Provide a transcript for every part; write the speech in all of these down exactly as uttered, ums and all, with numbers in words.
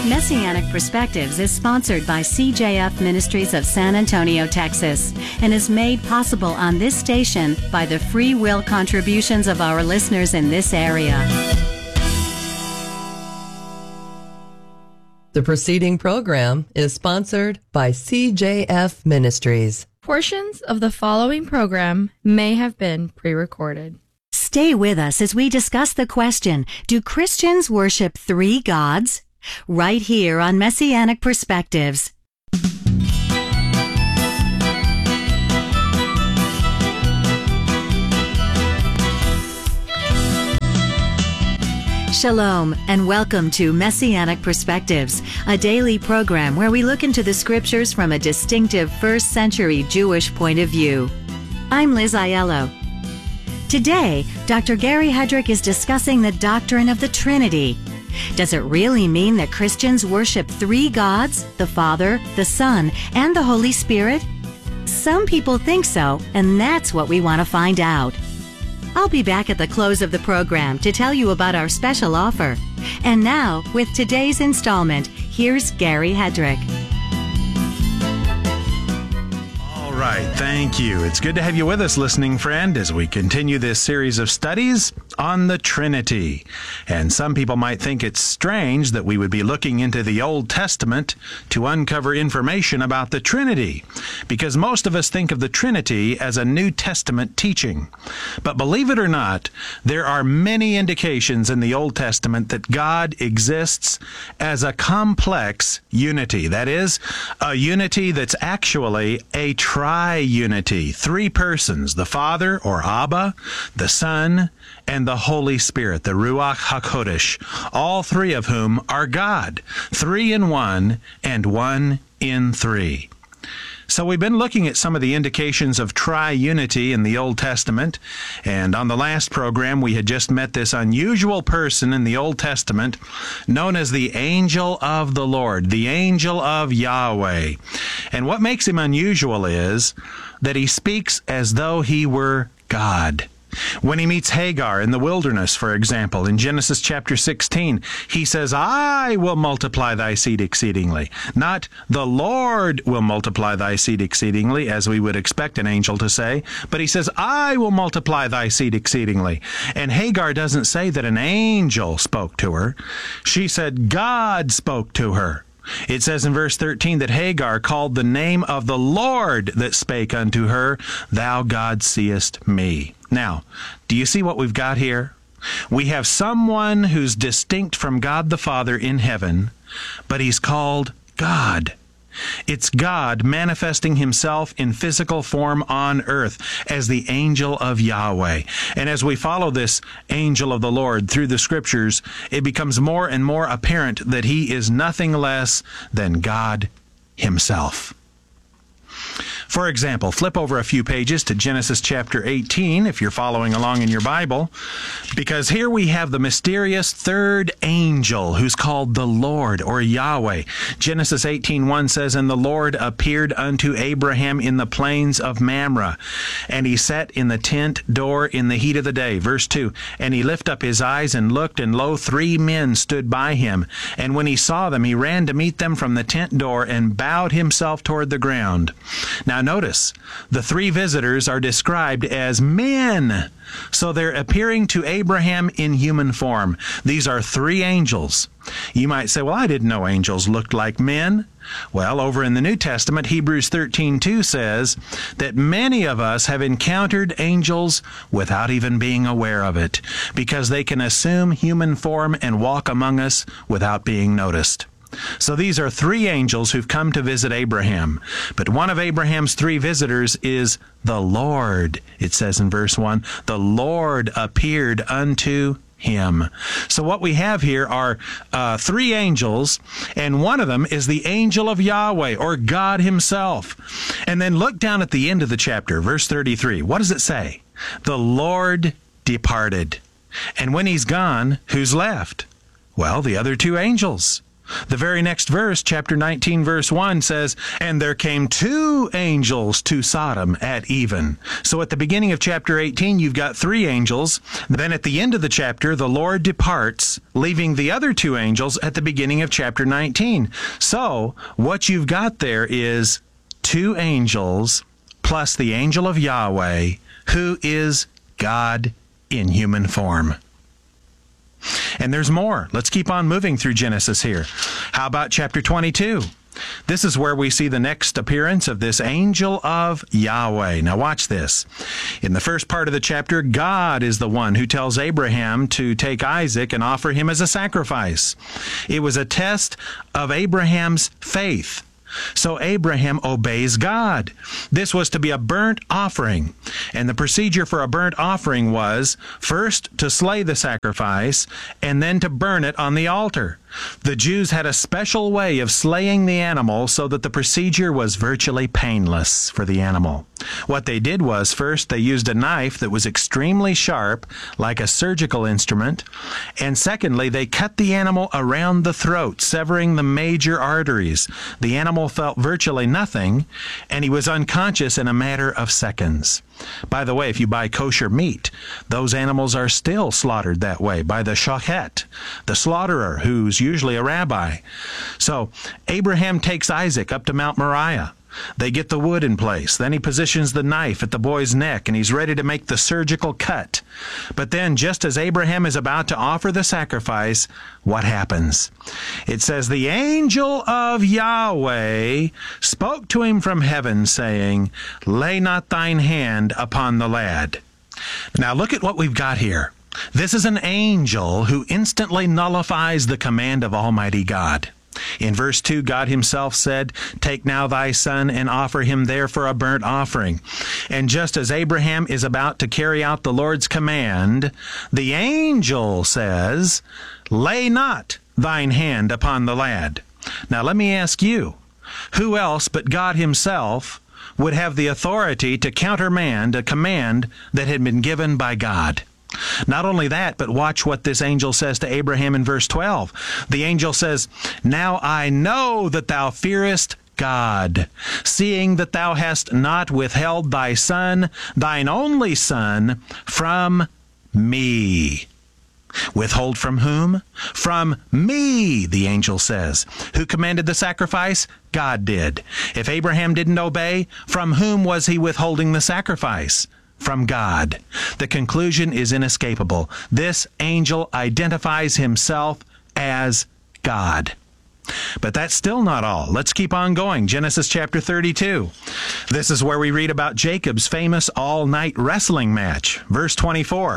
Messianic Perspectives is sponsored by C J F Ministries of San Antonio, Texas, and is made possible on this station by the free will contributions of our listeners in this area. The preceding program is sponsored by C J F Ministries. Portions of the following program may have been pre-recorded. Stay with us as we discuss the question, do Christians worship three gods? Right here on Messianic Perspectives. Shalom, and welcome to Messianic Perspectives, a daily program where we look into the scriptures from a distinctive first century Jewish point of view. I'm Liz Aiello. Today, Doctor Gary Hedrick is discussing the doctrine of the Trinity. Does it really mean that Christians worship three gods, the Father, the Son, and the Holy Spirit? Some people think so, and that's what we want to find out. I'll be back at the close of the program to tell you about our special offer. And now, with today's installment, here's Gary Hedrick. All right, thank you. It's good to have you with us, listening friend, as we continue this series of studies on the Trinity. And some people might think it's strange that we would be looking into the Old Testament to uncover information about the Trinity, because most of us think of the Trinity as a New Testament teaching. But believe it or not, there are many indications in the Old Testament that God exists as a complex unity. That is, a unity that's actually a tri-unity. Three persons, the Father, or Abba, the Son, and the Holy Spirit, the Ruach HaKodesh, all three of whom are God, three in one and one in three. So we've been looking at some of the indications of tri-unity in the Old Testament, and on the last program we had just met this unusual person in the Old Testament known as the Angel of the Lord, the Angel of Yahweh. And what makes him unusual is that he speaks as though he were God. When he meets Hagar in the wilderness, for example, in Genesis chapter sixteen, he says, I will multiply thy seed exceedingly. Not the Lord will multiply thy seed exceedingly, as we would expect an angel to say, but he says, I will multiply thy seed exceedingly. And Hagar doesn't say that an angel spoke to her. She said God spoke to her. It says in verse thirteen that Hagar called the name of the Lord that spake unto her, Thou God seest me. Now, do you see what we've got here? We have someone who's distinct from God the Father in heaven, but he's called God. It's God manifesting himself in physical form on earth as the angel of Yahweh. And as we follow this angel of the Lord through the scriptures, it becomes more and more apparent that he is nothing less than God himself. For example, flip over a few pages to Genesis chapter eighteen, if you're following along in your Bible, because here we have the mysterious third angel who's called the Lord, or Yahweh. Genesis eighteen one says, And the Lord appeared unto Abraham in the plains of Mamre, and he sat in the tent door in the heat of the day. Verse two, And he lifted up his eyes and looked, and lo, three men stood by him. And when he saw them, he ran to meet them from the tent door and bowed himself toward the ground. Now notice, the three visitors are described as men. So they're appearing to Abraham in human form. These are three angels. You might say, well, I didn't know angels looked like men. Well, over in the New Testament, Hebrews thirteen two says that many of us have encountered angels without even being aware of it, because they can assume human form and walk among us without being noticed. So these are three angels who've come to visit Abraham. But one of Abraham's three visitors is the Lord. It says in verse one, the Lord appeared unto him. So what we have here are uh, three angels, and one of them is the angel of Yahweh, or God himself. And then look down at the end of the chapter, verse thirty-three. What does it say? The Lord departed. And when he's gone, who's left? Well, the other two angels. The very next verse, chapter nineteen, verse one says, and there came two angels to Sodom at even. So at the beginning of chapter eighteen, you've got three angels. Then at the end of the chapter, the Lord departs, leaving the other two angels at the beginning of chapter nineteen. So what you've got there is two angels plus the angel of Yahweh, who is God in human form. And there's more. Let's keep on moving through Genesis here. How about chapter twenty-two? This is where we see the next appearance of this angel of Yahweh. Now watch this. In the first part of the chapter, God is the one who tells Abraham to take Isaac and offer him as a sacrifice. It was a test of Abraham's faith. So Abraham obeys God. This was to be a burnt offering. And the procedure for a burnt offering was first to slay the sacrifice and then to burn it on the altar. The Jews had a special way of slaying the animal so that the procedure was virtually painless for the animal. What they did was, first, they used a knife that was extremely sharp, like a surgical instrument, and secondly, they cut the animal around the throat, severing the major arteries. The animal felt virtually nothing, and he was unconscious in a matter of seconds. By the way, if you buy kosher meat, those animals are still slaughtered that way by the shochet, the slaughterer, who's usually a rabbi. So Abraham takes Isaac up to Mount Moriah. They get the wood in place. Then he positions the knife at the boy's neck, and he's ready to make the surgical cut. But then, just as Abraham is about to offer the sacrifice, what happens? It says, the angel of Yahweh spoke to him from heaven, saying, lay not thine hand upon the lad. Now look at what we've got here. This is an angel who instantly nullifies the command of Almighty God. In verse two, God himself said, take now thy son and offer him there for a burnt offering. And just as Abraham is about to carry out the Lord's command, the angel says, lay not thine hand upon the lad. Now let me ask you, who else but God himself would have the authority to countermand a command that had been given by God? Not only that, but watch what this angel says to Abraham in verse twelve. The angel says, now I know that thou fearest God, seeing that thou hast not withheld thy son, thine only son, from me. Withhold from whom? From me, the angel says. Who commanded the sacrifice? God did. If Abraham didn't obey, from whom was he withholding the sacrifice? From God. The conclusion is inescapable. This angel identifies himself as God. But that's still not all. Let's keep on going. Genesis chapter thirty-two. This is where we read about Jacob's famous all-night wrestling match. Verse twenty-four.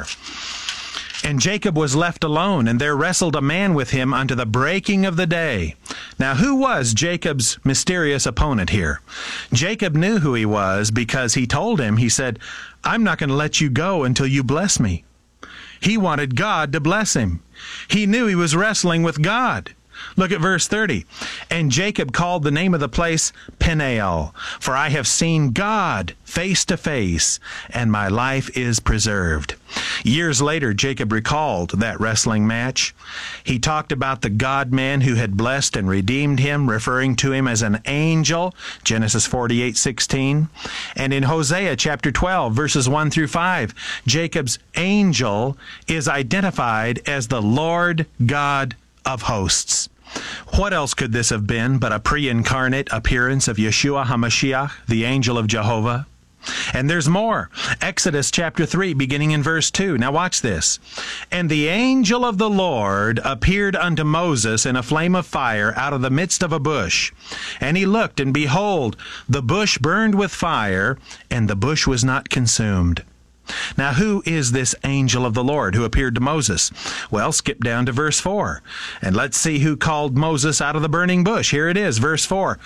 And Jacob was left alone, and there wrestled a man with him unto the breaking of the day. Now, who was Jacob's mysterious opponent here? Jacob knew who he was because he told him, he said, I'm not going to let you go until you bless me. He wanted God to bless him. He knew he was wrestling with God. Look at verse thirty. And Jacob called the name of the place Peniel, for I have seen God face to face, and my life is preserved. Years later, Jacob recalled that wrestling match. He talked about the God-man who had blessed and redeemed him, referring to him as an angel, Genesis forty-eight sixteen. And in Hosea chapter twelve, verses one through five, Jacob's angel is identified as the Lord God of hosts. What else could this have been but a pre-incarnate appearance of Yeshua HaMashiach, the angel of Jehovah? And there's more. Exodus chapter three, beginning in verse two. Now watch this. And the angel of the Lord appeared unto Moses in a flame of fire out of the midst of a bush. And he looked, and behold, the bush burned with fire, and the bush was not consumed. Now, who is this angel of the Lord who appeared to Moses? Well, skip down to verse four, and let's see who called Moses out of the burning bush. Here it is, verse four.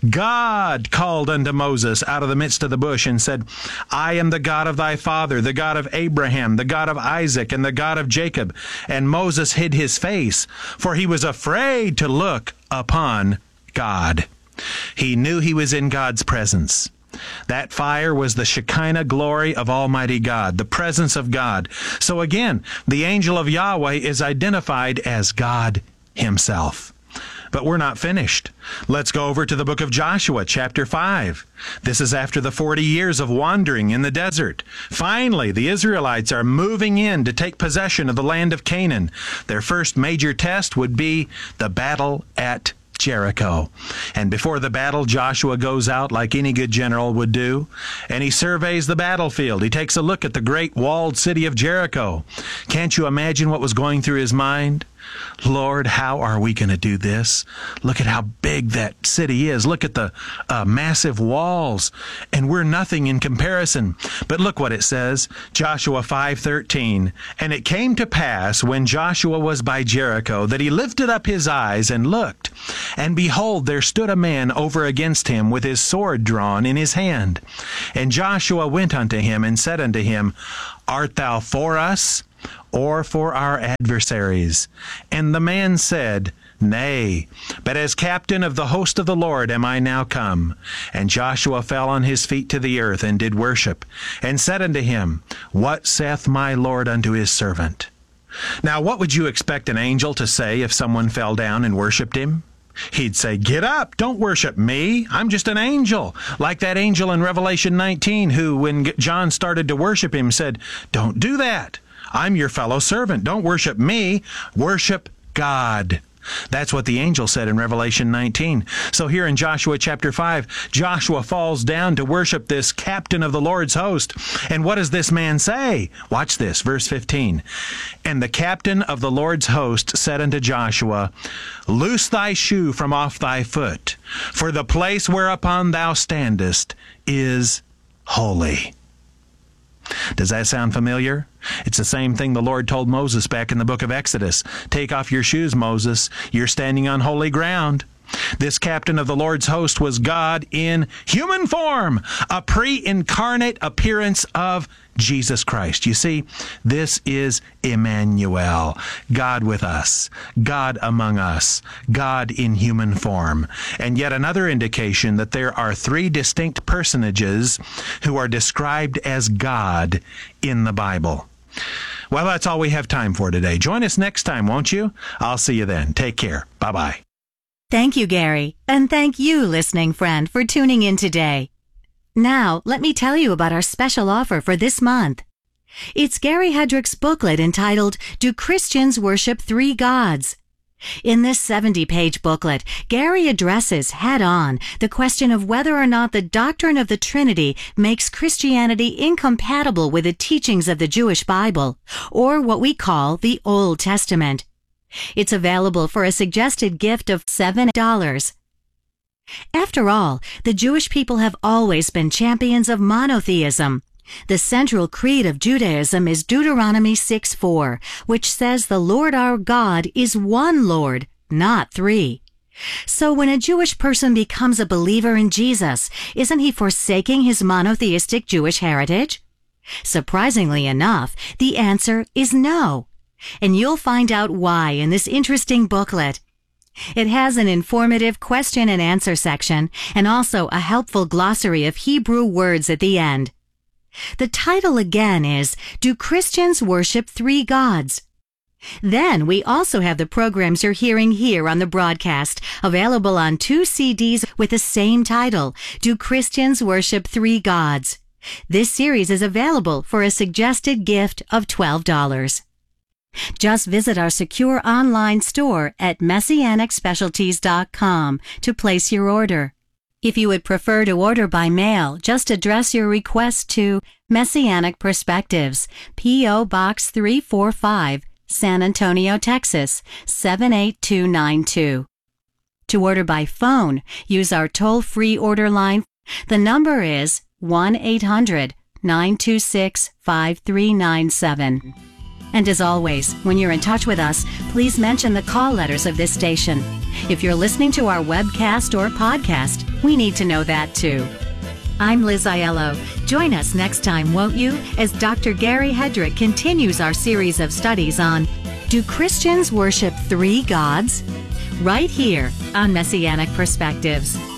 God called unto Moses out of the midst of the bush and said, I am the God of thy father, the God of Abraham, the God of Isaac, and the God of Jacob. And Moses hid his face, for he was afraid to look upon God. He knew he was in God's presence. That fire was the Shekinah glory of Almighty God, the presence of God. So again, the angel of Yahweh is identified as God himself. But we're not finished. Let's go over to the book of Joshua, chapter five. This is after the forty years of wandering in the desert. Finally, the Israelites are moving in to take possession of the land of Canaan. Their first major test would be the battle at Jericho. And before the battle, Joshua goes out like any good general would do, and he surveys the battlefield. He takes a look at the great walled city of Jericho. Can't you imagine what was going through his mind? Lord, how are we going to do this? Look at how big that city is. Look at the uh, massive walls, and we're nothing in comparison. But look what it says, Joshua five thirteen. And it came to pass, when Joshua was by Jericho, that he lifted up his eyes and looked, and behold, there stood a man over against him with his sword drawn in his hand. And Joshua went unto him and said unto him, Art thou for us, or for our adversaries? And the man said, Nay, but as captain of the host of the Lord am I now come. And Joshua fell on his feet to the earth, and did worship, and said unto him, What saith my Lord unto his servant? Now, what would you expect an angel to say if someone fell down and worshipped him? He'd say, Get up, don't worship me. I'm just an angel. Like that angel in Revelation nineteen who, when John started to worship him, said, Don't do that. I'm your fellow servant. Don't worship me. Worship God. That's what the angel said in Revelation nineteen. So here in Joshua chapter five, Joshua falls down to worship this captain of the Lord's host. And what does this man say? Watch this, verse fifteen. And the captain of the Lord's host said unto Joshua, Loose thy shoe from off thy foot, for the place whereupon thou standest is holy. Does that sound familiar? It's the same thing the Lord told Moses back in the book of Exodus. Take off your shoes, Moses. You're standing on holy ground. This captain of the Lord's host was God in human form, a pre-incarnate appearance of Jesus Christ. You see, this is Emmanuel, God with us, God among us, God in human form. And yet another indication that there are three distinct personages who are described as God in the Bible. Well, that's all we have time for today. Join us next time, won't you? I'll see you then. Take care. Bye-bye. Thank you, Gary. And thank you, listening friend, for tuning in today. Now, let me tell you about our special offer for this month. It's Gary Hedrick's booklet entitled, Do Christians Worship Three Gods? In this seventy-page booklet, Gary addresses head-on the question of whether or not the doctrine of the Trinity makes Christianity incompatible with the teachings of the Jewish Bible, or what we call the Old Testament. It's available for a suggested gift of seven dollars. After all, the Jewish people have always been champions of monotheism. The central creed of Judaism is Deuteronomy six four, which says the Lord our God is one Lord, not three. So when a Jewish person becomes a believer in Jesus, isn't he forsaking his monotheistic Jewish heritage? Surprisingly enough, the answer is no. And you'll find out why in this interesting booklet. It has an informative question and answer section, and also a helpful glossary of Hebrew words at the end. The title again is, Do Christians Worship Three Gods? Then we also have the programs you're hearing here on the broadcast, available on two C Ds with the same title, Do Christians Worship Three Gods? This series is available for a suggested gift of twelve dollars. Just visit our secure online store at messianic specialties dot com to place your order. If you would prefer to order by mail, just address your request to Messianic Perspectives, P O Box three forty-five, San Antonio, Texas, seven eight two nine two. To order by phone, use our toll-free order line. The number is one eight hundred nine two six five three nine seven. And as always, when you're in touch with us, please mention the call letters of this station. If you're listening to our webcast or podcast, we need to know that too. I'm Liz Aiello. Join us next time, won't you, as Doctor Gary Hedrick continues our series of studies on Do Christians Worship Three Gods? Right here on Messianic Perspectives.